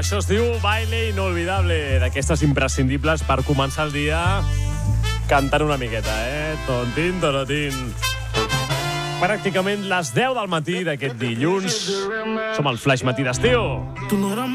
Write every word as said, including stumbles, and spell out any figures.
Això es diu Baile Inolvidable, d'aquestes imprescindibles per començar el dia cantant una miqueta, eh? Tontin, tonotin. Pràcticament les deu del matí d'aquest dilluns. Som al Flaix Matí d'Estiu.